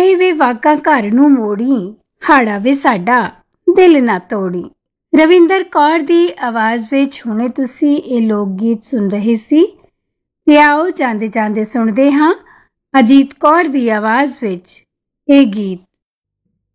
ਆਈ ਵੇ ਵਾਕਾਂ ਘਰ ਨੂੰ ਮੋੜੀ, ਹਾੜਾ ਵੇ ਸਾਡਾ ਦਿਲ ਨਾ ਤੋੜੀ। ਰਵਿੰਦਰ ਕੌਰ ਦੀ ਆਵਾਜ਼ ਵਿੱਚ ਹੁਣੇ ਤੁਸੀਂ ਇਹ ਲੋਕ ਗੀਤ ਸੁਣ ਰਹੇ ਸੀ ਤੇ ਆਓ ਜਾਂਦੇ ਜਾਂਦੇ ਸੁਣਦੇ ਹਾਂ ਅਜੀਤ ਕੌਰ ਦੀ ਆਵਾਜ਼ ਵਿੱਚ ਇਹ ਗੀਤ।